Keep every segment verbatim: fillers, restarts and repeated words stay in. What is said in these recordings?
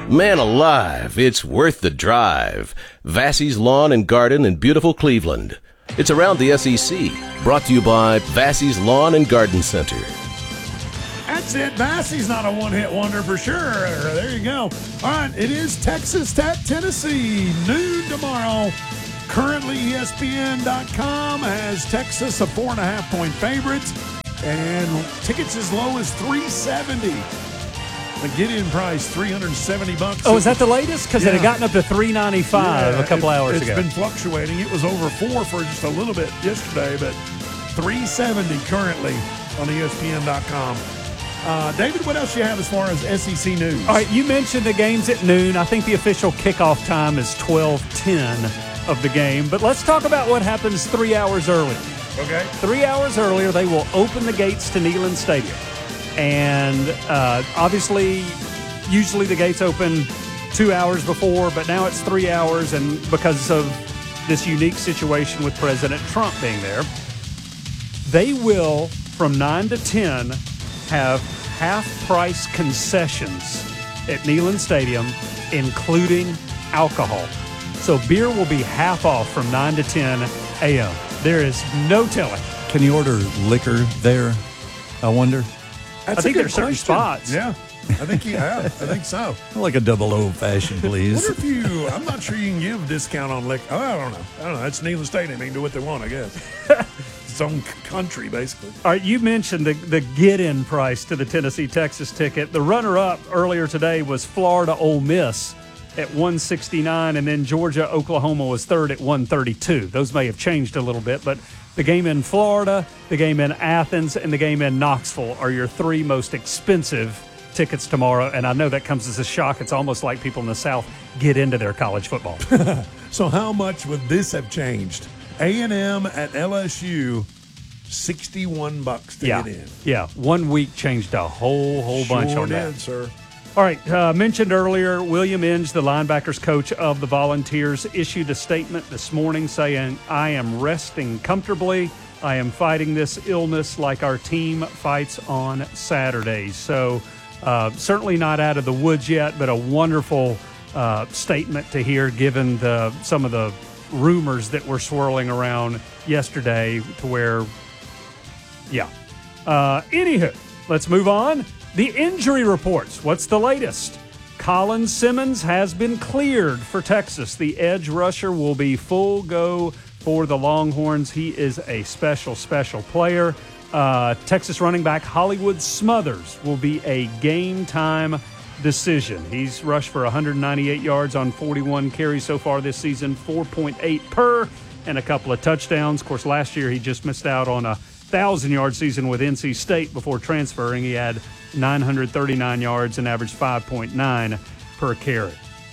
Man alive, it's worth the drive. Vassey's Lawn and Garden in beautiful Cleveland. It's around the S E C. Brought to you by Vassey's Lawn and Garden Center. That's it. Vassey's not a one-hit wonder for sure. There you go. All right, it is Texas at Tennessee, noon tomorrow. Currently, E S P N dot com has Texas a four and a half point favorite, and tickets as low as three seventy. The get-in price three hundred seventy bucks. Oh, is that the latest? Because yeah. it had gotten up to three ninety-five yeah, a couple it, hours it's ago. It's been fluctuating. It was over four for just a little bit yesterday, but three seventy currently on E S P N dot com. Uh, David, what else do you have as far as S E C news? All right, you mentioned the game's at noon. I think the official kickoff time is twelve ten of the game. But let's talk about what happens three hours earlier. Okay. Three hours earlier, they will open the gates to Neyland Stadium. And uh, obviously, usually the gates open two hours before, but now it's three hours. And because of this unique situation with President Trump being there, they will, from nine to ten, have half-price concessions at Neyland Stadium, including alcohol. So beer will be half off from nine to ten a.m. There is no telling. Can you order liquor there, I wonder? That's I think a there's good certain question. spots. Yeah, I think you have. I think so. Like a double old-fashioned, please. What if you, I'm not sure you can give a discount on liquor. Oh, I don't know. I don't know. That's Neyland Stadium. They can do what they want, I guess. Its own country, basically. All right, you mentioned the, the get-in price to the Tennessee-Texas ticket. The runner-up earlier today was Florida-Ole Miss at one sixty-nine, and then Georgia-Oklahoma was third at one thirty-two. Those may have changed a little bit, but the game in Florida, the game in Athens, and the game in Knoxville are your three most expensive tickets tomorrow, and I know that comes as a shock. It's almost like people in the South get into their college football. So how much would this have changed? A and M at L S U, sixty-one bucks to yeah. get in. Yeah, one week changed a whole, whole Sure bunch on did, that. sir. All right, uh, mentioned earlier, William Inge, the linebackers coach of the Volunteers, issued a statement this morning saying, I am resting comfortably. I am fighting this illness like our team fights on Saturdays. So uh, certainly not out of the woods yet, but a wonderful uh, statement to hear given the some of the rumors that were swirling around yesterday to where, yeah. Uh, anywho, let's move on. The injury reports. What's the latest? Colin Simmons has been cleared for Texas. The edge rusher will be full go for the Longhorns. He is a special, special player. Uh, Texas running back Hollywood Smothers will be a game-time decision. He's rushed for one hundred ninety-eight yards on forty-one carries so far this season, four point eight per, and a couple of touchdowns. Of course, last year he just missed out on a one thousand-yard season with N C State before transferring. He had nine hundred thirty-nine yards and averaged five point nine per carry.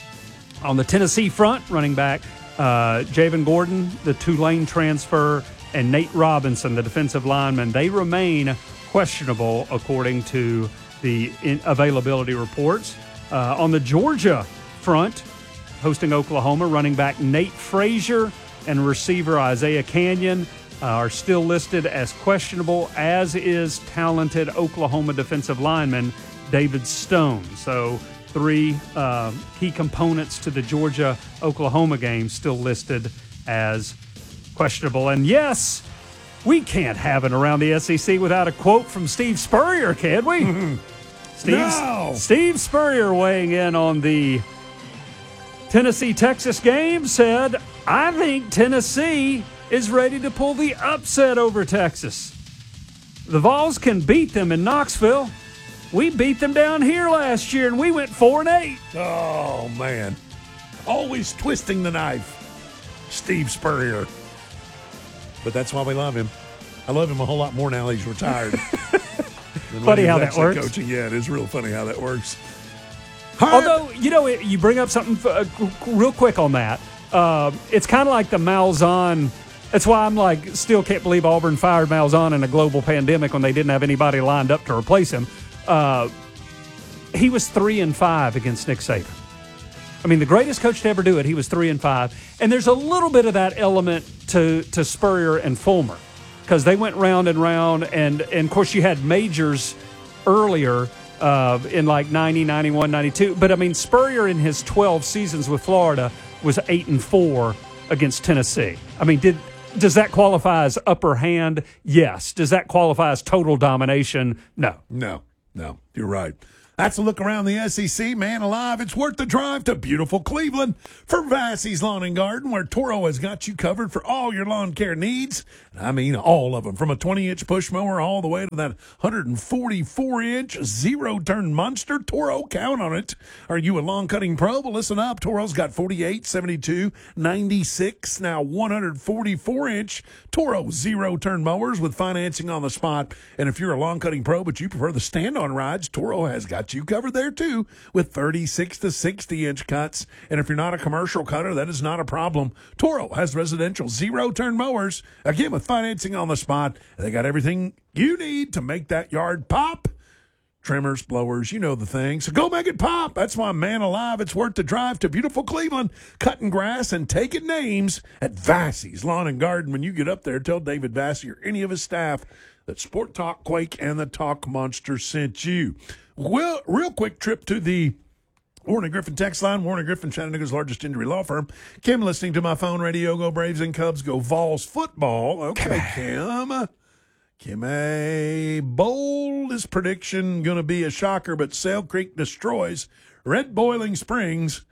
On the Tennessee front, running back uh, Javen Gordon, the Tulane transfer, and Nate Robinson, the defensive lineman, they remain questionable according to the in- availability reports. Uh, on the Georgia front, hosting Oklahoma, running back Nate Frazier and receiver Isaiah Canyon uh, are still listed as questionable, as is talented Oklahoma defensive lineman David Stone. So three uh, key components to the Georgia-Oklahoma game still listed as questionable. And yes, we can't have it around the S E C without a quote from Steve Spurrier, can we? Steve, No. Steve Spurrier weighing in on the Tennessee-Texas game said, I think Tennessee is ready to pull the upset over Texas. The Vols can beat them in Knoxville. We beat them down here last year, and we went four and eight. Oh, man. Always twisting the knife. Steve Spurrier. But that's why we love him. I love him a whole lot more now he's retired. Funny how that works. Coaching. Yeah, it is real funny how that works. Although, you know, you bring up something uh, real quick on that. Uh, it's kind of like the Malzahn. That's why I'm like, still can't believe Auburn fired Malzahn in a global pandemic when they didn't have anybody lined up to replace him. Uh, he was three and five against Nick Saban. I mean, the greatest coach to ever do it. He was three and five, and there's a little bit of that element to to Spurrier and Fulmer because they went round and round, and and of course you had Majors earlier uh, in like ninety, ninety-one, ninety-two. But, I mean, Spurrier in his twelve seasons with Florida was eight and four against Tennessee. I mean, did does that qualify as upper hand? Yes. Does that qualify as total domination? No. No, no, you're right. That's a look around the S E C. Man alive, it's worth the drive to beautiful Cleveland for Vassey's Lawn and Garden, where Toro has got you covered for all your lawn care needs. I mean, all of them, from a twenty-inch push mower all the way to that one forty-four inch zero-turn monster. Toro, count on it. Are you a lawn cutting pro? Well, listen up. Toro's got forty-eight, seventy-two, ninety-six, now one forty-four inch Toro zero-turn mowers with financing on the spot. And if you're a lawn cutting pro but you prefer the stand-on rides, Toro has got you covered there too with thirty-six to sixty inch cuts. And if you're not a commercial cutter, that is not a problem. Toro has residential zero-turn mowers, again with financing on the spot. They got everything you need to make that yard pop. Trimmers, blowers, you know the thing. So go make it pop. That's why, man alive, it's worth the drive to beautiful Cleveland, cutting grass and taking names at Vassey's Lawn and Garden. When you get up there, tell David Vassey or any of his staff that Sport Talk Quake and the Talk Monster sent you. Well, real quick trip to the Warren and Griffin text line. Warren and Griffin, Chattanooga's largest injury law firm. Kim listening to my phone radio. Go Braves and Cubs. Go Vols football. Okay, Kim. Kim, a boldest prediction going to be a shocker, but Sail Creek destroys Red Boiling Springs.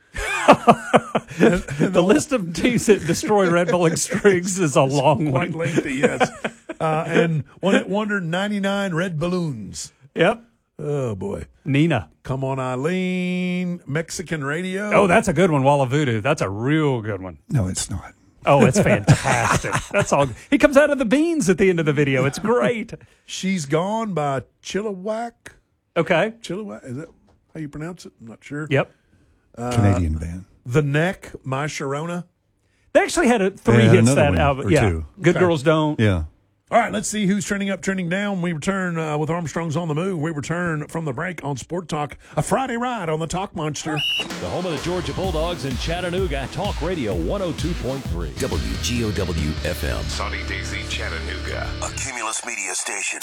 and, and the list of teams that destroy Red Boiling Springs is a long quite one. Lengthy, yes. uh, and one at Wonder ninety-nine Red Balloons. Yep. Oh, boy. Nina. Come on, Eileen. Mexican radio. Oh, that's a good one. Walla Voodoo. That's a real good one. No, it's not. Oh, it's fantastic. That's all. He comes out of the beans at the end of the video. It's great. She's Gone by Chilliwack. Okay. Chilliwack. Is that how you pronounce it? I'm not sure. Yep. Uh, Canadian band. The Neck, My Sharona. They actually had a, three They had hits another that one album. or Yeah. two. Good Okay. Girls Don't. Yeah. All right, let's see who's trending up, trending down. We return uh, with Armstrong's on the Move. We return from the break on Sport Talk, a Friday ride on the Talk Monster. The home of the Georgia Bulldogs in Chattanooga, Talk Radio one oh two point three. W G O W F M. Sunny Daisy, Chattanooga. A Cumulus Media station.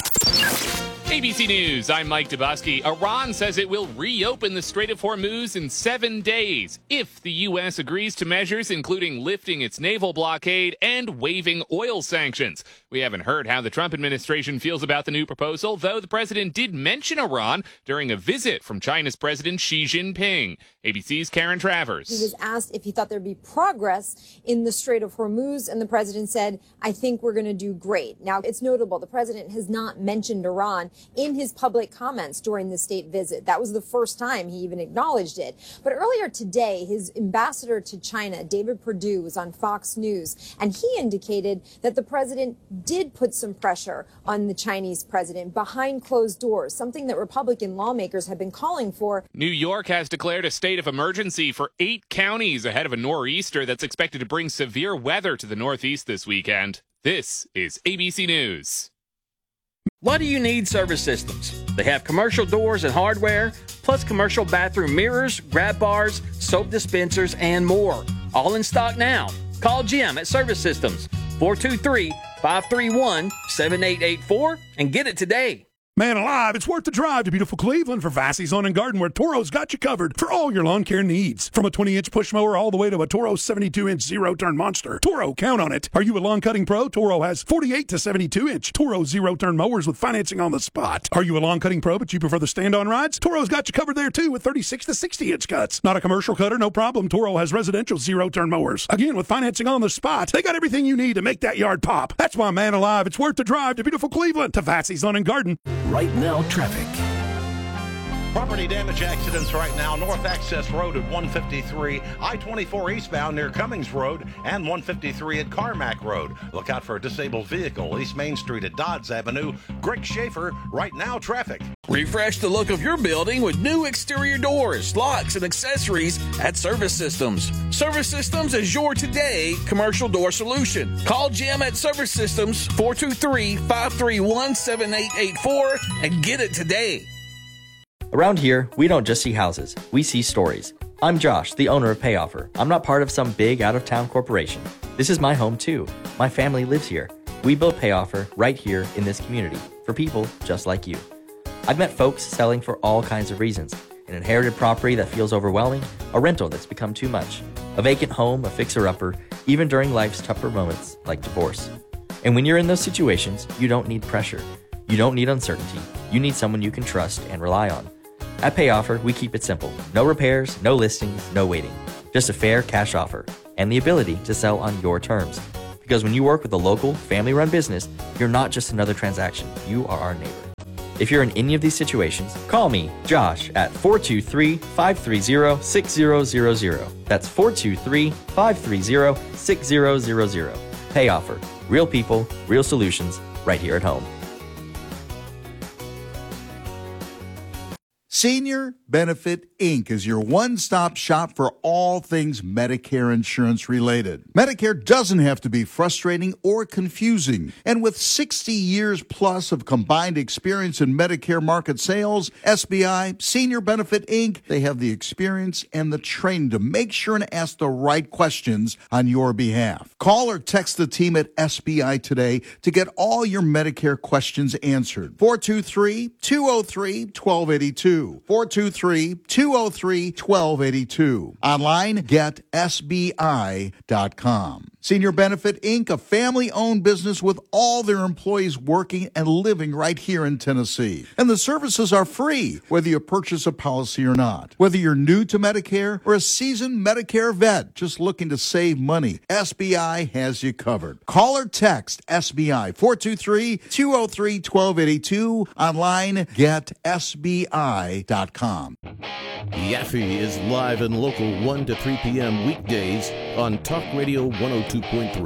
A B C News, I'm Mike Dubosky. Iran says it will reopen the Strait of Hormuz in seven days if the U S agrees to measures including lifting its naval blockade and waiving oil sanctions. We haven't heard how the Trump administration feels about the new proposal, though the president did mention Iran during a visit from China's President Xi Jinping. A B C's Karen Travers. He was asked if he thought there'd be progress in the Strait of Hormuz, and the president said, I think we're going to do great. Now, it's notable the president has not mentioned Iran in his public comments during the state visit. That was the first time he even acknowledged it. But earlier today, his ambassador to China, David Perdue, was on Fox News, and he indicated that the president did put some pressure on the Chinese president behind closed doors, something that Republican lawmakers have been calling for. New York has declared a state of emergency for eight counties ahead of a nor'easter that's expected to bring severe weather to the Northeast this weekend. This is A B C News. Why do you need Service Systems? They have commercial doors and hardware, plus commercial bathroom mirrors, grab bars, soap dispensers, and more. All in stock now. Call Jim at Service Systems, four two three, five three one, seven eight eight four, and get it today. Man alive, it's worth the drive to beautiful Cleveland for Vassey's Lawn and Garden, where Toro's got you covered for all your lawn care needs. From a twenty-inch push mower all the way to a Toro seventy-two inch zero-turn monster. Toro, count on it. Are you a lawn cutting pro? Toro has forty-eight to seventy-two inch Toro zero-turn mowers with financing on the spot. Are you a lawn cutting pro but you prefer the stand-on rides? Toro's got you covered there too with thirty-six to sixty inch cuts. Not a commercial cutter? No problem. Toro has residential zero-turn mowers. Again, with financing on the spot. They got everything you need to make that yard pop. That's why, man alive, it's worth the drive to beautiful Cleveland to Vassey's Lawn and Garden. Right now, traffic. Property damage accidents right now. North Access Road at one fifty-three, I twenty-four eastbound near Cummings Road, and one fifty-three at Carmack Road. Look out for a disabled vehicle. East Main Street at Dodds Avenue. Greg Schaefer, right now, traffic. Refresh the look of your building with new exterior doors, locks, and accessories at Service Systems. Service Systems is your today commercial door solution. Call Jim at Service Systems, four two three, five three one, seven eight eight four, and get it today. Around here, we don't just see houses, we see stories. I'm Josh, the owner of Payoffer. I'm not part of some big out-of-town corporation. This is my home too. My family lives here. We built Payoffer right here in this community for people just like you. I've met folks selling for all kinds of reasons. An inherited property that feels overwhelming, a rental that's become too much, a vacant home, a fixer-upper, even during life's tougher moments like divorce. And when you're in those situations, you don't need pressure. You don't need uncertainty. You need someone you can trust and rely on. At PayOffer, we keep it simple. No repairs, no listings, no waiting. Just a fair cash offer and the ability to sell on your terms. Because when you work with a local, family-run business, you're not just another transaction. You are our neighbor. If you're in any of these situations, call me, Josh, at four two three, five three zero, six zero zero zero. That's four two three, five three zero, six zero zero zero. PayOffer. Real people, real solutions, right here at home. Senior Benefit Incorporated is your one-stop shop for all things Medicare insurance related. Medicare doesn't have to be frustrating or confusing. And with sixty years plus of combined experience in Medicare market sales, S B I, Senior Benefit Incorporated, they have the experience and the training to make sure and ask the right questions on your behalf. Call or text the team at S B I today to get all your Medicare questions answered. four two three, two oh three, one two eight two. four two three, two oh three, one two eight two. Online, get S B I dot com. Senior Benefit Incorporated, a family-owned business with all their employees working and living right here in Tennessee. And the services are free, whether you purchase a policy or not. Whether you're new to Medicare or a seasoned Medicare vet just looking to save money, S B I has you covered. Call or text S B I, four two three, two oh three, one two eight two. Online, get S B I dot com. Yaffe is live and local one to three p.m. weekdays on Talk Radio one oh two point three.